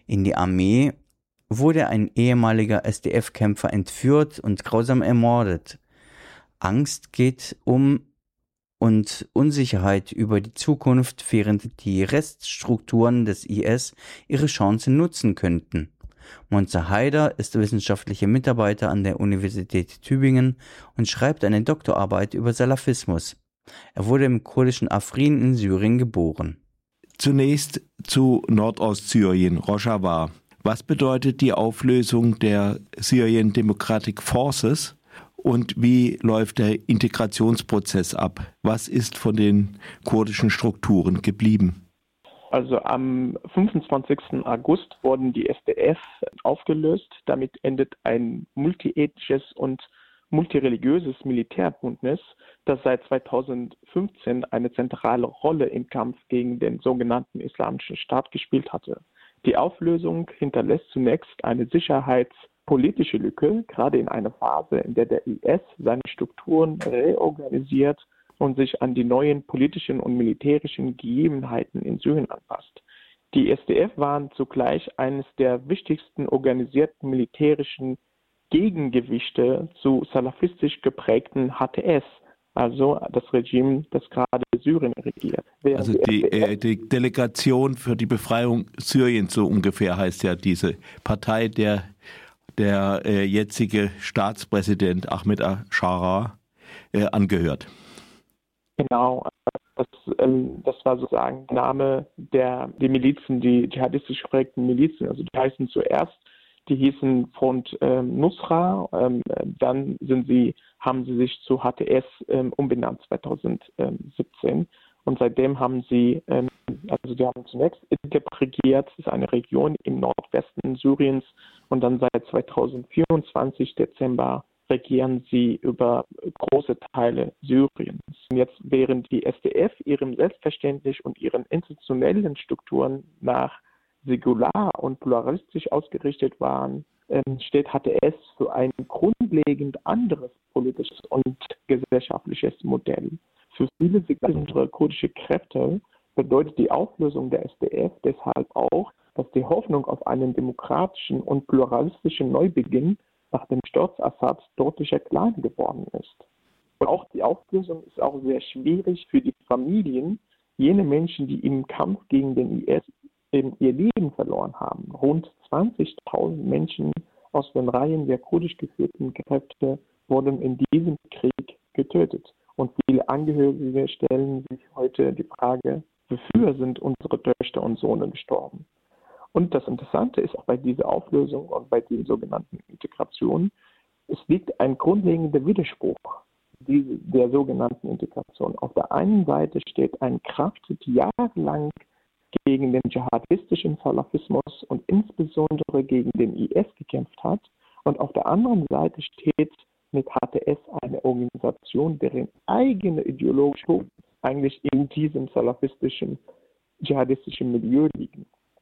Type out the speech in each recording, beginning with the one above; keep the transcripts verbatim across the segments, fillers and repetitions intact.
In die Armee wurde ein ehemaliger S D F-Kämpfer entführt und grausam ermordet. Angst geht um und Unsicherheit über die Zukunft, während die Reststrukturen des I S ihre Chancen nutzen könnten. Monzer Haider ist wissenschaftlicher Mitarbeiter an der Universität Tübingen und schreibt eine Doktorarbeit über Salafismus. Er wurde im kurdischen Afrin in Syrien geboren. Zunächst zu Nordostsyrien, Rojava. Was bedeutet die Auflösung der Syrian Democratic Forces und wie läuft der Integrationsprozess ab? Was ist von den kurdischen Strukturen geblieben? Also am fünfundzwanzigsten August wurden die S D F aufgelöst. Damit endet ein multiethnisches und multireligiöses Militärbündnis, das seit zweitausendfünfzehn eine zentrale Rolle im Kampf gegen den sogenannten Islamischen Staat gespielt hatte. Die Auflösung hinterlässt zunächst eine sicherheitspolitische Lücke, gerade in einer Phase, in der der I S seine Strukturen reorganisiert und sich an die neuen politischen und militärischen Gegebenheiten in Syrien anpasst. Die S D F waren zugleich eines der wichtigsten organisierten militärischen Gegengewichte zu salafistisch geprägten H T S, also das Regime, das gerade Syrien regiert. Während also die, die, äh, die Delegation für die Befreiung Syriens, so ungefähr heißt ja diese Partei, der der äh, jetzige Staatspräsident Ahmed al-Sharaa äh, angehört. Genau, das, ähm, das war sozusagen der Name der die Milizen, die dschihadistisch geprägten Milizen. Also die heißen zuerst, die hießen Front ähm, Nusra, ähm, dann sind sie, haben sie sich zu H T S ähm, umbenannt zweitausendsiebzehn und seitdem haben sie, ähm, also die haben zunächst Idlib regiert, das ist eine Region im Nordwesten Syriens und dann seit zweitausendvierundzwanzig Dezember regieren sie über große Teile Syriens. Jetzt, während die S D F ihrem Selbstverständnis und ihren institutionellen Strukturen nach säkular und pluralistisch ausgerichtet waren, ähm, steht H T S für ein grundlegend anderes politisches und gesellschaftliches Modell. Für viele säkulare kurdische Kräfte bedeutet die Auflösung der S D F deshalb auch, dass die Hoffnung auf einen demokratischen und pluralistischen Neubeginn nach dem Sturz Assads deutlicher klein geworden ist. Und auch die Auflösung ist auch sehr schwierig für die Familien, jene Menschen, die im Kampf gegen den I S eben ihr Leben verloren haben. Rund zwanzigtausend Menschen aus den Reihen der kurdisch geführten Kräfte wurden in diesem Krieg getötet. Und viele Angehörige stellen sich heute die Frage, wofür sind unsere Töchter und Söhne gestorben? Und das Interessante ist auch bei dieser Auflösung und bei dieser sogenannten Integration, es liegt ein grundlegender Widerspruch der sogenannten Integration. Auf der einen Seite steht eine Kraft, die jahrelang gegen den dschihadistischen Salafismus und insbesondere gegen den I S gekämpft hat. Und auf der anderen Seite steht mit H T S eine Organisation, deren eigene ideologische eigentlich in diesem salafistischen, dschihadistischen Milieu liegen.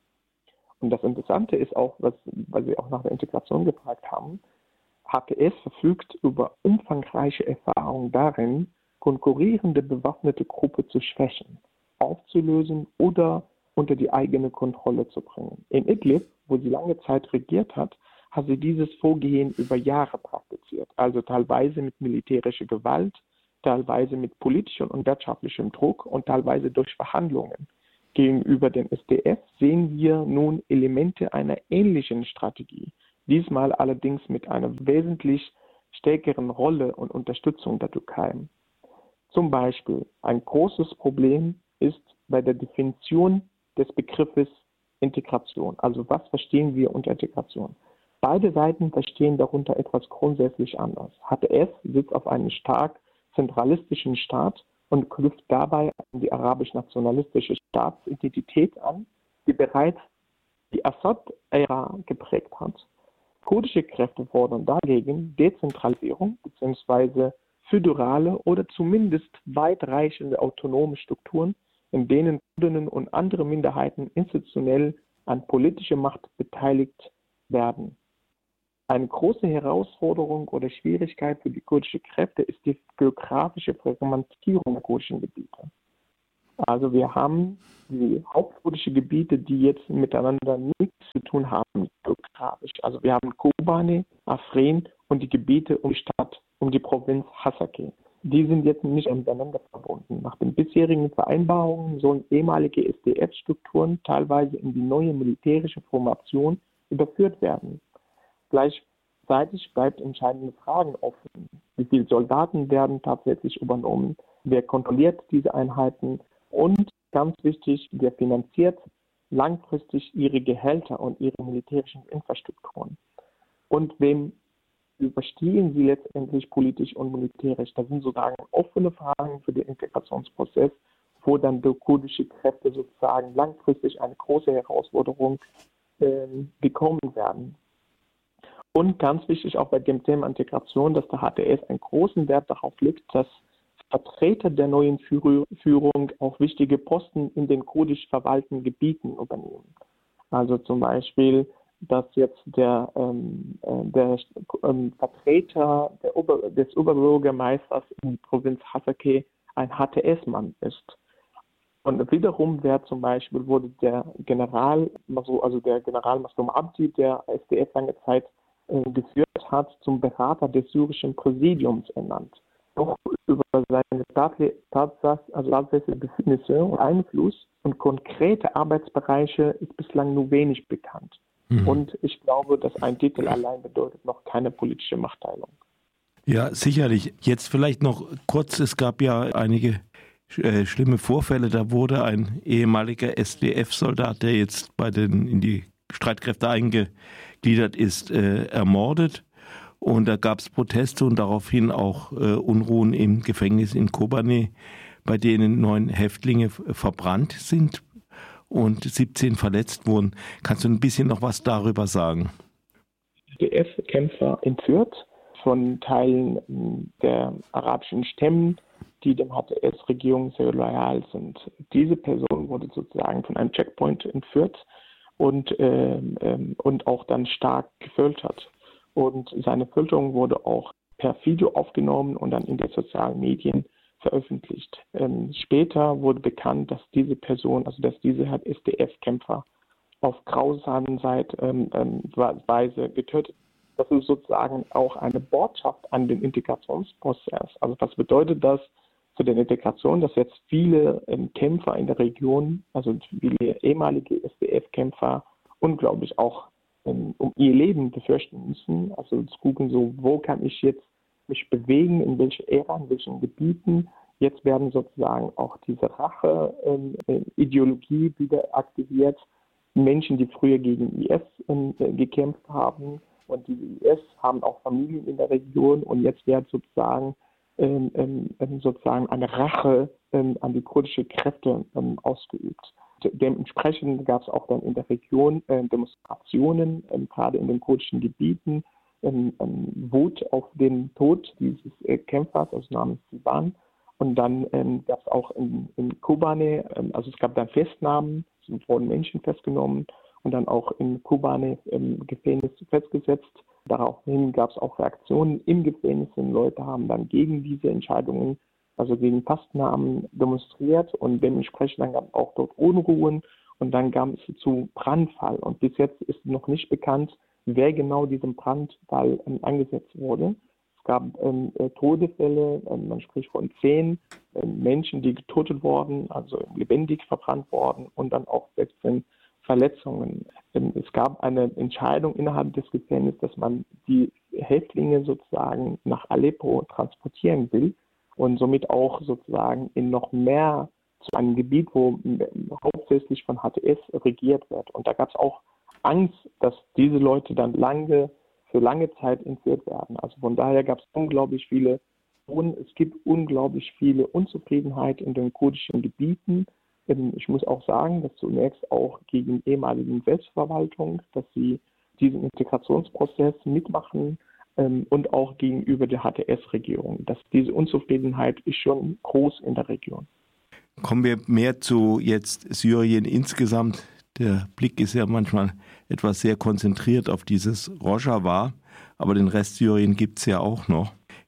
Und das Interessante ist auch, was, weil Sie auch nach der Integration gefragt haben, H T S verfügt über umfangreiche Erfahrung darin, konkurrierende bewaffnete Gruppen zu schwächen, aufzulösen oder unter die eigene Kontrolle zu bringen. In Idlib, wo sie lange Zeit regiert hat, hat sie dieses Vorgehen über Jahre praktiziert, also teilweise mit militärischer Gewalt, teilweise mit politischem und wirtschaftlichem Druck und teilweise durch Verhandlungen. Gegenüber den S D F sehen wir nun Elemente einer ähnlichen Strategie, diesmal allerdings mit einer wesentlich stärkeren Rolle und Unterstützung der Türkei. Zum Beispiel ein großes Problem ist bei der Definition des Begriffes Integration. Also was verstehen wir unter Integration? Beide Seiten verstehen darunter etwas grundsätzlich anders. H T S sitzt auf einem stark zentralistischen Staat und knüpft dabei an die arabisch-nationalistische Staatsidentität an, die bereits die Assad-Ära geprägt hat. Kurdische Kräfte fordern dagegen Dezentralisierung bzw. föderale oder zumindest weitreichende autonome Strukturen, in denen Kurdinnen und andere Minderheiten institutionell an politischer Macht beteiligt werden. Eine große Herausforderung oder Schwierigkeit für die kurdischen Kräfte ist die geografische Fragmentierung der kurdischen Gebiete. Also wir haben die hauptkurdischen Gebiete, die jetzt miteinander nichts zu tun haben, geografisch. Also wir haben Kobane, Afrin und die Gebiete um die Stadt, um die Provinz Hasakeh. Die sind jetzt nicht miteinander verbunden. Nach den bisherigen Vereinbarungen sollen ehemalige S D F-Strukturen teilweise in die neue militärische Formation überführt werden. Gleichzeitig bleibt entscheidende Fragen offen. Wie viele Soldaten werden tatsächlich übernommen? Wer kontrolliert diese Einheiten? Und ganz wichtig, wer finanziert langfristig ihre Gehälter und ihre militärischen Infrastrukturen? Und wem überstehen sie letztendlich politisch und militärisch? Das sind sozusagen offene Fragen für den Integrationsprozess, wo dann die kurdische Kräfte sozusagen langfristig eine große Herausforderung äh, bekommen werden. Und ganz wichtig auch bei dem Thema Integration, dass der H T S einen großen Wert darauf legt, dass Vertreter der neuen Führung auch wichtige Posten in den kurdisch verwalteten Gebieten übernehmen. Also zum Beispiel, dass jetzt der, ähm, der ähm, Vertreter der Ober, des Oberbürgermeisters in der Provinz Hasakeh ein H T S-Mann ist. Und wiederum wird zum Beispiel wurde der General, also der General Maslum Abdi, der S D F lange Zeit äh, geführt hat, zum Berater des syrischen Präsidiums ernannt. Doch über seine Tatsache, also tatsächliche Befugnisse und Einfluss und konkrete Arbeitsbereiche ist bislang nur wenig bekannt. Mhm. Und ich glaube, dass ein Titel allein bedeutet noch keine politische Machtteilung. Ja, sicherlich. Jetzt vielleicht noch kurz, es gab ja einige äh, schlimme Vorfälle. Da wurde ein ehemaliger S D F-Soldat, der jetzt bei den in die Streitkräfte eingegliedert ist, äh, ermordet. Und da gab es Proteste und daraufhin auch äh, Unruhen im Gefängnis in Kobane, bei denen neun Häftlinge f- verbrannt sind und siebzehn verletzt wurden. Kannst du ein bisschen noch was darüber sagen? S D F-Kämpfer entführt von Teilen der arabischen Stämmen, die dem H T S-Regierung sehr loyal sind. Diese Person wurde sozusagen von einem Checkpoint entführt und, ähm, ähm, und auch dann stark gefoltert. Und seine Folterung wurde auch per Video aufgenommen und dann in den sozialen Medien veröffentlicht. Ähm, später wurde bekannt, dass diese Person, also dass diese S D F-Kämpfer auf grausame Seite, ähm, ähm, Weise getötet. Das ist sozusagen auch eine Botschaft an den Integrationsprozess. Also was bedeutet das für den Integration, dass jetzt viele ähm, Kämpfer in der Region, also viele ehemalige S D F-Kämpfer, unglaublich auch um ihr Leben befürchten müssen. Also zu gucken, so, wo kann ich jetzt mich bewegen, in welche Ära, in welchen Gebieten. Jetzt werden sozusagen auch diese Rache-Ideologie ähm, wieder aktiviert. Menschen, die früher gegen I S ähm, gekämpft haben und diese I S haben auch Familien in der Region und jetzt wird sozusagen, ähm, ähm, sozusagen eine Rache ähm, an die kurdischen Kräfte ähm, ausgeübt. Dementsprechend gab es auch dann in der Region äh, Demonstrationen, ähm, gerade in den kurdischen Gebieten, ähm, ähm, Wut auf den Tod dieses äh, Kämpfers, also namens Sivan. Und dann ähm, gab es auch in, in Kobane, ähm, also es gab dann Festnahmen, es wurden Menschen festgenommen und dann auch in Kobane im Gefängnis festgesetzt. Daraufhin gab es auch Reaktionen im Gefängnis und Leute haben dann gegen diese Entscheidungen, also gegen Festnahmen demonstriert und dementsprechend dann gab es auch dort Unruhen und dann kam es zu Brandfall. Und bis jetzt ist noch nicht bekannt, wer genau diesem Brandfall ähm, eingesetzt wurde. Es gab ähm, Todesfälle, ähm, man spricht von zehn ähm, Menschen, die getötet wurden, also lebendig verbrannt worden und dann auch sechzehn Verletzungen. Ähm, es gab eine Entscheidung innerhalb des Gefängnisses, dass man die Häftlinge sozusagen nach Aleppo transportieren will. Und somit auch sozusagen in noch mehr zu einem Gebiet, wo hauptsächlich von H T S regiert wird. Und da gab es auch Angst, dass diese Leute dann lange, für lange Zeit entführt werden. Also von daher gab es unglaublich viele, und es gibt unglaublich viele Unzufriedenheit in den kurdischen Gebieten. Ich muss auch sagen, dass zunächst auch gegen die ehemaligen Selbstverwaltung, dass sie diesen Integrationsprozess mitmachen, und auch gegenüber der H T S-Regierung. Dass diese Unzufriedenheit ist schon groß in der Region. Kommen wir mehr zu jetzt Syrien insgesamt. Der Blick ist ja manchmal etwas sehr konzentriert auf dieses Rojava, aber den Rest Syrien gibt es ja auch noch.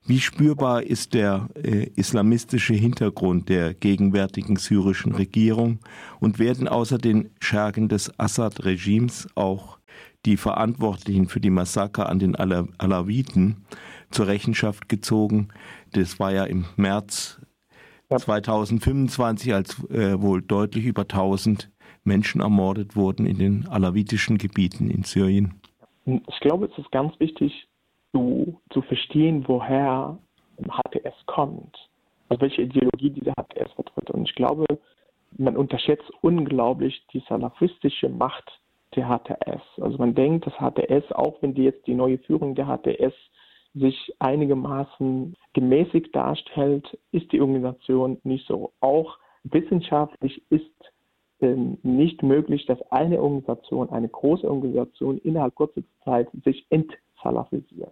Wie spürbar ist der äh, islamistische Hintergrund der gegenwärtigen syrischen Regierung und werden außer den Schergen des Assad-Regimes auch die Verantwortlichen für die Massaker an den Ala- Alawiten zur Rechenschaft gezogen? Das war ja im März Ja. zweitausendfünfundzwanzig, als äh, wohl deutlich über tausend Menschen ermordet wurden in den alawitischen Gebieten in Syrien. Ich glaube, es ist ganz wichtig zu, zu verstehen, woher H T S kommt, also welche Ideologie diese H T S vertritt. Und ich glaube, man unterschätzt unglaublich die salafistische Macht der H T S. Also man denkt, dass H T S, auch wenn die jetzt die neue Führung der H T S sich einigermaßen gemäßigt darstellt, ist die Organisation nicht so. Auch wissenschaftlich ist ähm, nicht möglich, dass eine Organisation, eine große Organisation innerhalb kurzer Zeit sich entsalafisiert.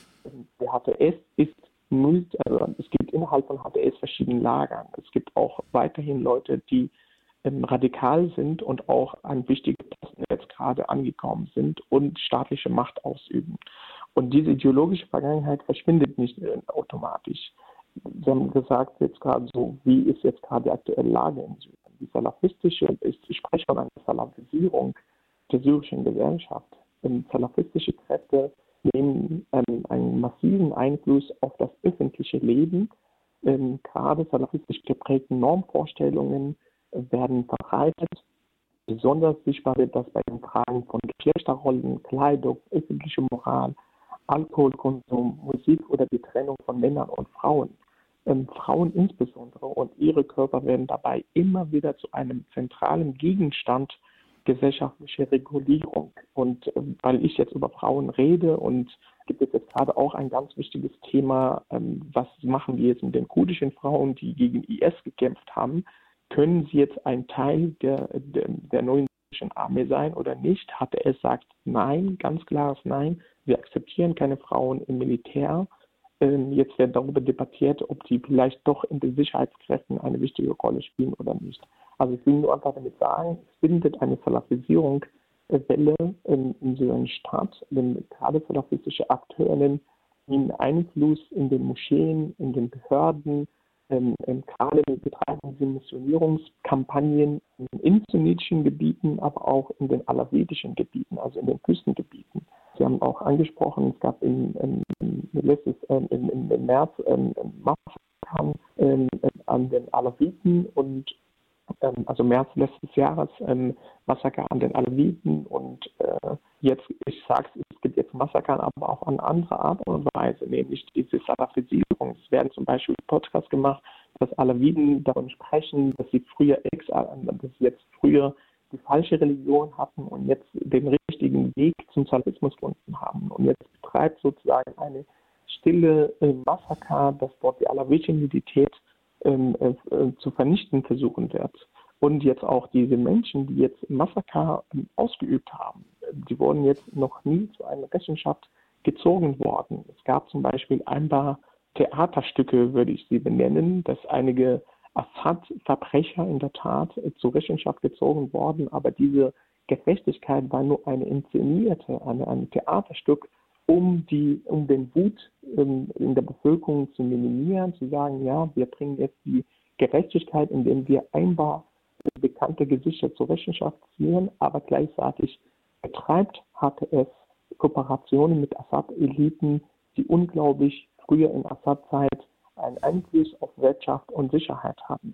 Der H T S ist nicht, also es gibt innerhalb von H T S verschiedene Lagern. Es gibt auch weiterhin Leute, die ähm, radikal sind und auch an wichtige Posten jetzt gerade angekommen sind und staatliche Macht ausüben. Und diese ideologische Vergangenheit verschwindet nicht äh, automatisch. Sie haben gesagt, jetzt gerade so, wie ist jetzt gerade die aktuelle Lage in Syrien? Die salafistische, ich spreche von einer Salafisierung der syrischen Gesellschaft. Ähm, salafistische Kräfte nehmen ähm, einen massiven Einfluss auf das öffentliche Leben. Ähm, gerade salafistisch geprägte Normvorstellungen äh, werden verbreitet. Besonders sichtbar wird das bei den Fragen von Geschlechterrollen, Kleidung, öffentliche Moral, Alkoholkonsum, Musik oder die Trennung von Männern und Frauen. Ähm, Frauen insbesondere und ihre Körper werden dabei immer wieder zu einem zentralen Gegenstand gesellschaftlicher Regulierung. Und ähm, weil ich jetzt über Frauen rede und gibt es jetzt gerade auch ein ganz wichtiges Thema, ähm, was machen wir jetzt mit den kurdischen Frauen, die gegen I S gekämpft haben, können sie jetzt ein Teil der, der, der neuen syrischen Armee sein oder nicht? H T S sagt nein, ganz klares Nein. Wir akzeptieren keine Frauen im Militär. Ähm, jetzt wird darüber debattiert, ob die vielleicht doch in den Sicherheitskräften eine wichtige Rolle spielen oder nicht. Also ich will nur einfach damit sagen, es findet eine Salafisierungswelle ähm, in Syrien statt, denn gerade salafistische Akteure nehmen Einfluss in den Moscheen, in den Behörden, ähm, ähm, gerade betreiben sie Missionierungskampagnen in sunnitischen Gebieten, aber auch in den alawitischen Gebieten, also in den Küstengebieten. Sie haben auch angesprochen, es gab im, im, im, letztes, ähm, im, im, im März ähm, Massaker ähm, an den Alawiten und ähm, also März letztes Jahres ähm, Massaker an den Alawiten und äh, jetzt, ich sage es, es gibt jetzt Massaker, aber auch an andere Art und Weise, nämlich diese Salafisierung. Es werden zum Beispiel Podcasts gemacht, dass Alawiten davon sprechen, dass sie früher ex, dass sie jetzt früher die falsche Religion hatten und jetzt den richtigen Weg zum Salafismus gefunden haben. Und jetzt betreibt sozusagen eine stille äh, Massaker, dass dort die alawitische Identität ähm, äh, zu vernichten versuchen wird. Und jetzt auch diese Menschen, die jetzt Massaker ähm, ausgeübt haben, die wurden jetzt noch nie zu einer Rechenschaft gezogen worden. Es gab zum Beispiel ein paar Theaterstücke, würde ich sie benennen, dass einige Assad-Verbrecher in der Tat äh, zur Rechenschaft gezogen worden, aber diese Gerechtigkeit war nur eine inszenierte, eine, ein Theaterstück, um die, um den Wut ähm, in der Bevölkerung zu minimieren, zu sagen, ja, wir bringen jetzt die Gerechtigkeit, indem wir ein paar bekannte Gesichter zur Rechenschaft ziehen, aber gleichzeitig betreibt H T S Kooperationen mit Assad-Eliten, die unglaublich früher in Assad-Zeit einen Einfluss auf Wirtschaft und Sicherheit haben.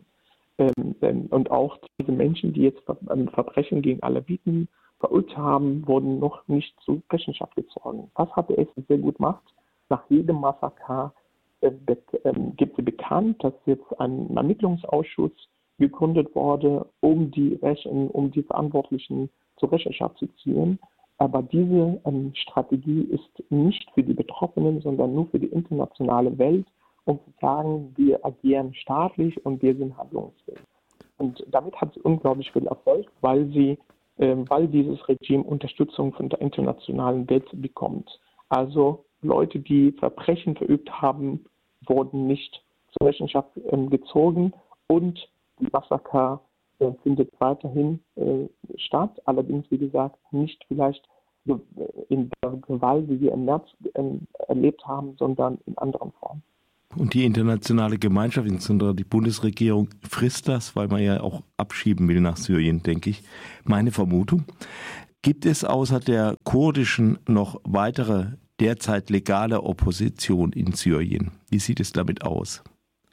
Ähm, und auch diese Menschen, die jetzt Verbrechen gegen Alawiten verurteilt haben, wurden noch nicht zur Rechenschaft gezogen. Was H T S sehr gut macht, nach jedem Massaker äh, be äh, gibt sie bekannt, dass jetzt ein Ermittlungsausschuss gegründet wurde, um die, Rechen, um die Verantwortlichen zur Rechenschaft zu ziehen. Aber diese ähm, Strategie ist nicht für die Betroffenen, sondern nur für die internationale Welt, um zu sagen, wir agieren staatlich und wir sind handlungsfähig. Und damit hat sie unglaublich viel Erfolg, weil sie, äh, weil dieses Regime Unterstützung von der internationalen Welt bekommt. Also Leute, die Verbrechen verübt haben, wurden nicht zur Rechenschaft äh, gezogen und die Massaker äh, findet weiterhin äh, statt, allerdings wie gesagt nicht vielleicht in der Gewalt, wie wir im März äh, erlebt haben, sondern in anderen Formen. Und die internationale Gemeinschaft, insbesondere die Bundesregierung, frisst das, weil man ja auch abschieben will nach Syrien, denke ich. Meine Vermutung. Gibt es außer der kurdischen noch weitere derzeit legale Opposition in Syrien? Wie sieht es damit aus?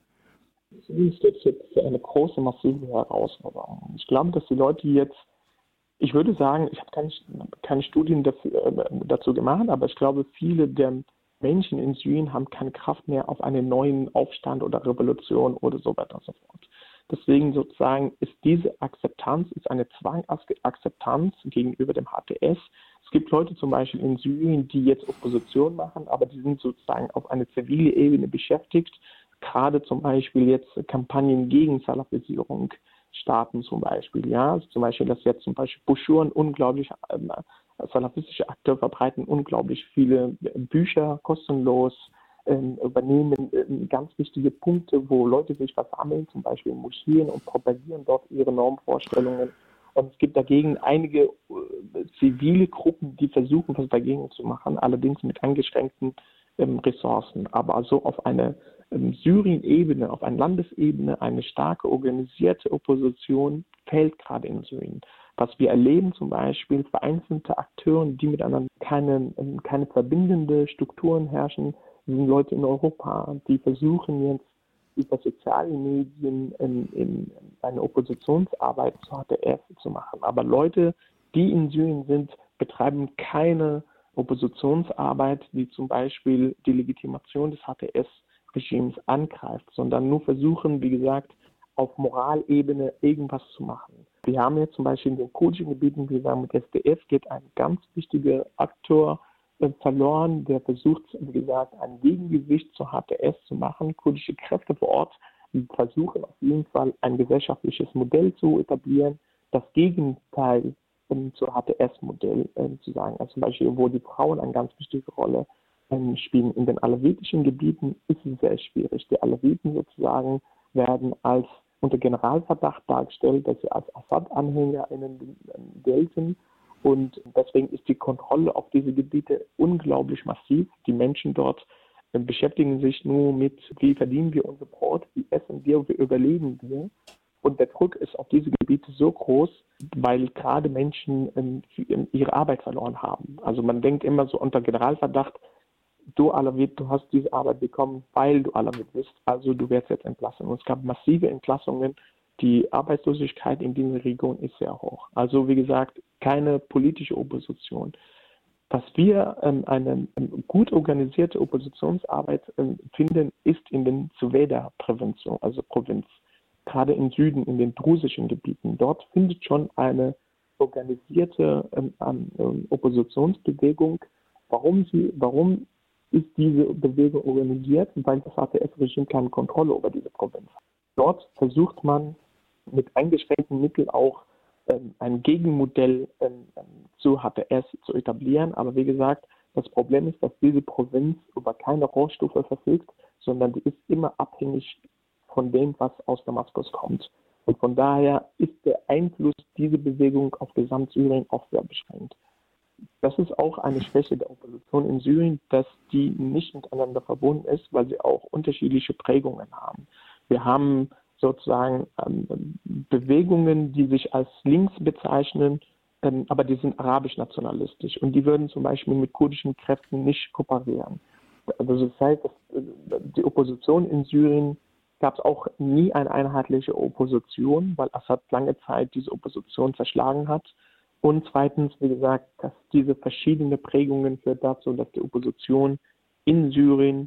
Syrien steht jetzt für eine große, massive Herausforderung. Ich glaube, dass die Leute jetzt, ich würde sagen, ich habe keine, keine Studien dafür, äh, dazu gemacht, aber ich glaube, viele der Menschen in Syrien haben keine Kraft mehr auf einen neuen Aufstand oder Revolution oder so weiter und so fort. Deswegen sozusagen ist diese Akzeptanz, ist eine Zwangsakzeptanz gegenüber dem H T S. Es gibt Leute zum Beispiel in Syrien, die jetzt Opposition machen, aber die sind sozusagen auf eine zivile Ebene beschäftigt. Gerade zum Beispiel jetzt Kampagnen gegen Salafisierung starten zum Beispiel. Ja, also zum Beispiel, dass jetzt zum Beispiel Broschüren unglaublich, äh, salafistische Akteure verbreiten unglaublich viele Bücher kostenlos, äh, übernehmen äh, ganz wichtige Punkte, wo Leute sich versammeln, zum Beispiel in Moscheen und propagieren dort ihre Normvorstellungen. Und es gibt dagegen einige äh, zivile Gruppen, die versuchen, was dagegen zu machen, allerdings mit eingeschränkten ähm, Ressourcen. Aber also auf eine ähm, Syrien-Ebene, auf einer Landesebene, eine starke organisierte Opposition fehlt gerade in Syrien. Was wir erleben, zum Beispiel vereinzelte Akteure, die miteinander keine, ähm, keine verbindende Strukturen herrschen, sind Leute in Europa, die versuchen jetzt über soziale Medien in, in eine Oppositionsarbeit zu H T S zu machen. Aber Leute, die in Syrien sind, betreiben keine Oppositionsarbeit, die zum Beispiel die Legitimation des H T S-Regimes angreift, sondern nur versuchen, wie gesagt, auf Moralebene irgendwas zu machen. Wir haben jetzt zum Beispiel in den kurdischen Gebieten, wie gesagt, mit S D F geht ein ganz wichtiger Akteur äh, verloren, der versucht, wie gesagt, ein Gegengewicht zur H T S zu machen. Kurdische Kräfte vor Ort versuchen auf jeden Fall ein gesellschaftliches Modell zu etablieren, das Gegenteil ähm, zur H T S-Modell äh, zu sagen. Also zum Beispiel, wo die Frauen eine ganz wichtige Rolle ähm, spielen. In den alawitischen Gebieten ist es sehr schwierig. Die Alawiten sozusagen werden als unter Generalverdacht dargestellt, dass sie als Assad-AnhängerInnen gelten. Und deswegen ist die Kontrolle auf diese Gebiete unglaublich massiv. Die Menschen dort äh, beschäftigen sich nur mit, wie verdienen wir unser Brot, wie essen wir, wie überleben wir. Und der Druck ist auf diese Gebiete so groß, weil gerade Menschen ähm, ihre Arbeit verloren haben. Also man denkt immer so unter Generalverdacht, du Alawit, du hast diese Arbeit bekommen, weil du Alawit bist, also du wirst jetzt entlassen. Und es gab massive Entlassungen. Die Arbeitslosigkeit in dieser Region ist sehr hoch. Also wie gesagt, keine politische Opposition. Was wir ähm, eine ähm, gut organisierte Oppositionsarbeit ähm, finden, ist in den Suweda-Prävention, also Provinz, gerade im Süden, in den drusischen Gebieten. Dort findet schon eine organisierte ähm, ähm, Oppositionsbewegung. Warum sie, warum ist diese Bewegung organisiert? Weil das H T S-Regime keine Kontrolle über diese Provinz hat. Dort versucht man mit eingeschränkten Mitteln auch ähm, ein Gegenmodell ähm, zu H T S zu etablieren. Aber wie gesagt, das Problem ist, dass diese Provinz über keine Rohstoffe verfügt, sondern die ist immer abhängig von dem, was aus Damaskus kommt. Und von daher ist der Einfluss dieser Bewegung auf Gesamtsyrien auch sehr beschränkt. Das ist auch eine Schwäche der Opposition in Syrien, dass die nicht miteinander verbunden ist, weil sie auch unterschiedliche Prägungen haben. Wir haben sozusagen ähm, Bewegungen, die sich als links bezeichnen, ähm, aber die sind arabisch-nationalistisch und die würden zum Beispiel mit kurdischen Kräften nicht kooperieren. Also das heißt, dass, äh, die Opposition in Syrien gab es auch nie eine einheitliche Opposition, weil Assad lange Zeit diese Opposition zerschlagen hat. Und zweitens, wie gesagt, dass diese verschiedenen Prägungen führt dazu, dass die Opposition in Syrien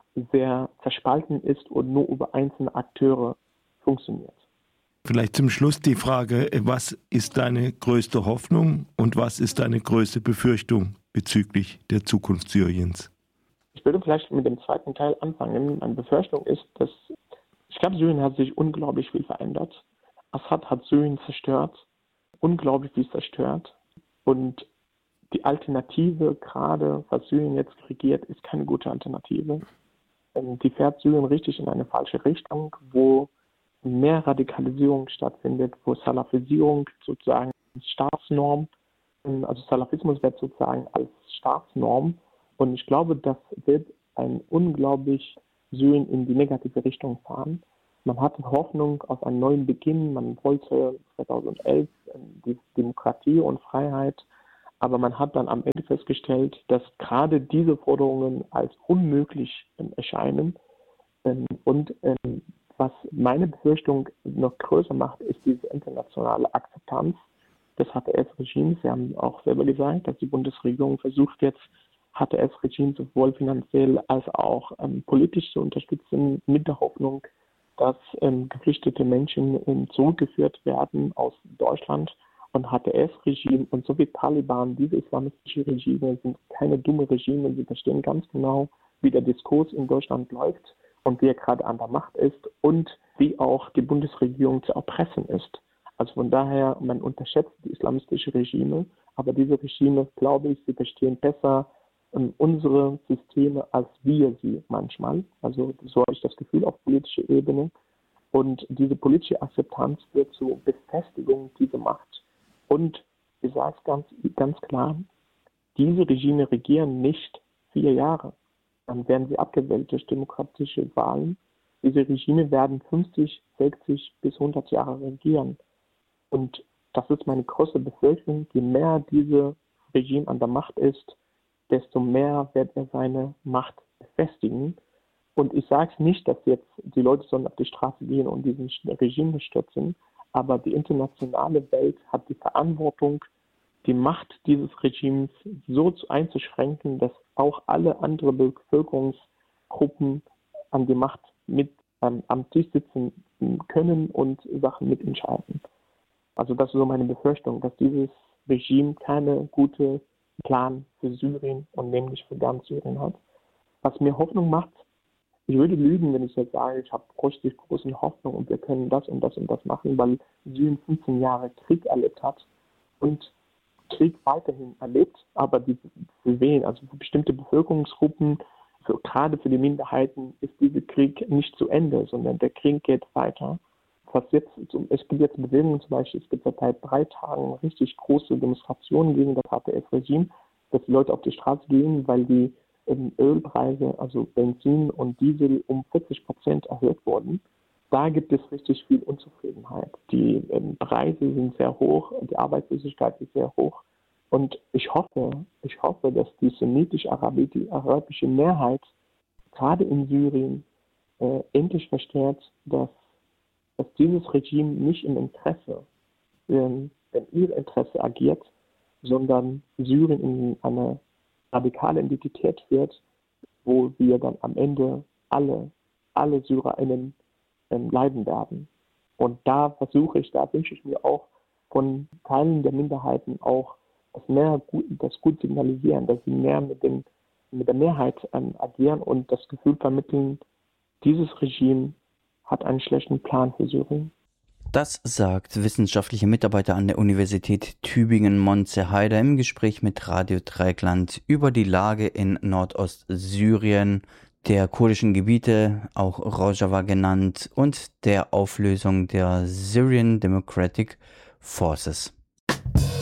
sehr zerspalten ist und nur über einzelne Akteure funktioniert. Vielleicht zum Schluss die Frage, was ist deine größte Hoffnung und was ist deine größte Befürchtung bezüglich der Zukunft Syriens? Ich würde vielleicht mit dem zweiten Teil anfangen. Meine Befürchtung ist, dass ich glaube, Syrien hat sich unglaublich viel verändert. Assad hat Syrien zerstört. Unglaublich viel zerstört. Und die Alternative, gerade was Syrien jetzt regiert, ist keine gute Alternative. Die fährt Syrien richtig in eine falsche Richtung, wo mehr Radikalisierung stattfindet, wo Salafisierung sozusagen als Staatsnorm, also Salafismus wird sozusagen als Staatsnorm. Und ich glaube, das wird ein unglaublich Syrien in die negative Richtung fahren. Man hatte Hoffnung auf einen neuen Beginn, man wollte zweitausendelf die Demokratie und Freiheit, aber man hat dann am Ende festgestellt, dass gerade diese Forderungen als unmöglich ähm, erscheinen. Ähm, und ähm, was meine Befürchtung noch größer macht, ist diese internationale Akzeptanz des H T S-Regimes. Sie haben auch selber gesagt, dass die Bundesregierung versucht jetzt, H T S-Regime sowohl finanziell als auch ähm, politisch zu unterstützen, mit der Hoffnung, dass ähm, geflüchtete Menschen ähm, zurückgeführt werden aus Deutschland. Und H T S-Regime und so wie Taliban, diese islamistischen Regime sind keine dumme Regime. Sie verstehen ganz genau, wie der Diskurs in Deutschland läuft und wie er gerade an der Macht ist und wie auch die Bundesregierung zu erpressen ist. Also von daher, man unterschätzt die islamistischen Regime, aber diese Regime, glaube ich, sie verstehen besser ähm, unsere Systeme als wir sie manchmal. Also so habe ich das Gefühl auf politischer Ebene. Und diese politische Akzeptanz führt zur Befestigung dieser Macht. Und ich sage es ganz, ganz klar, diese Regime regieren nicht vier Jahre. Dann werden sie abgewählt durch demokratische Wahlen. Diese Regime werden fünfzig, sechzig bis hundert Jahre regieren. Und das ist meine große Befürchtung. Je mehr dieses Regime an der Macht ist, desto mehr wird er seine Macht befestigen. Und ich sage es nicht, dass jetzt die Leute sollen auf die Straße gehen und diesen Regime stürzen, aber die internationale Welt hat die Verantwortung, die Macht dieses Regimes so einzuschränken, dass auch alle anderen Bevölkerungsgruppen an die Macht mit ähm, am Tisch sitzen können und Sachen mitentscheiden. Also das ist so meine Befürchtung, dass dieses Regime keine gute Plan für Syrien und nämlich für ganz Syrien hat. Was mir Hoffnung macht, ich würde lügen, wenn ich jetzt sage, ich habe richtig große Hoffnung und wir können das und das und das machen, weil Syrien fünfzehn Jahre Krieg erlebt hat und Krieg weiterhin erlebt, aber die, für wen, also für bestimmte Bevölkerungsgruppen, für, gerade für die Minderheiten, ist dieser Krieg nicht zu Ende, sondern der Krieg geht weiter. Was jetzt, es gibt jetzt Bewegungen, zum Beispiel, es gibt seit drei Tagen richtig große Demonstrationen gegen das H T S-Regime, dass die Leute auf die Straße gehen, weil die ähm, Ölpreise, also Benzin und Diesel, um vierzig Prozent erhöht wurden. Da gibt es richtig viel Unzufriedenheit. Die ähm, Preise sind sehr hoch, die Arbeitslosigkeit ist sehr hoch. Und ich hoffe, ich hoffe, dass die sunnitisch-arabische Mehrheit gerade in Syrien äh, endlich versteht, dass dass dieses Regime nicht im Interesse, in, in ihr Interesse agiert, sondern Syrien in eine radikale Identität führt, wo wir dann am Ende alle, alle SyrerInnen ähm, leiden werden. Und da versuche ich, da wünsche ich mir auch von Teilen der Minderheiten auch das mehr gut, das gut signalisieren, dass sie mehr mit, den, mit der Mehrheit ähm, agieren und das Gefühl vermitteln, dieses Regime hat einen schlechten Plan für Syrien. Das sagt wissenschaftlicher Mitarbeiter an der Universität Tübingen Montse Haider im Gespräch mit Radio Dreieckland über die Lage in Nordostsyrien, der kurdischen Gebiete, auch Rojava genannt, und der Auflösung der Syrian Democratic Forces.